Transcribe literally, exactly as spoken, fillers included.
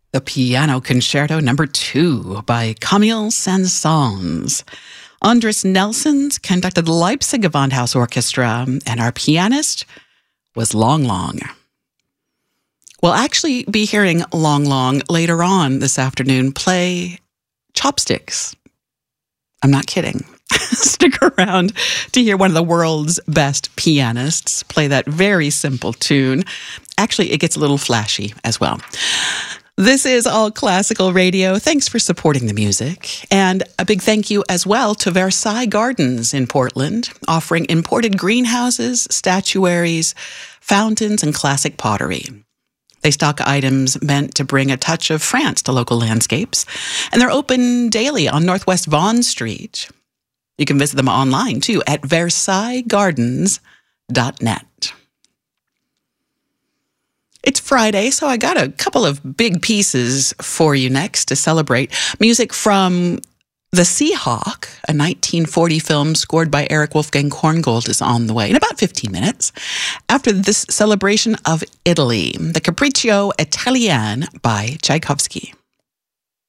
The Piano Concerto Number Two by Camille Saint-Saëns. Andris Nelsons conducted the Leipzig Gewandhaus Orchestra, and our pianist was Long Long. We'll actually be hearing Long Long later on this afternoon play Chopsticks. I'm not kidding. Stick around to hear one of the world's best pianists play that very simple tune. Actually, it gets a little flashy as well. This is All Classical Radio. Thanks for supporting the music. And a big thank you as well to Versailles Gardens in Portland, offering imported greenhouses, statuaries, fountains, and classic pottery. They stock items meant to bring a touch of France to local landscapes, and they're open daily on Northwest Vaughan Street. You can visit them online, too, at versailles gardens dot net. It's Friday, so I got a couple of big pieces for you next to celebrate. Music from The Seahawk, a nineteen forty film scored by Erich Wolfgang Korngold, is on the way in about fifteen minutes. After this celebration of Italy, the Capriccio Italien by Tchaikovsky.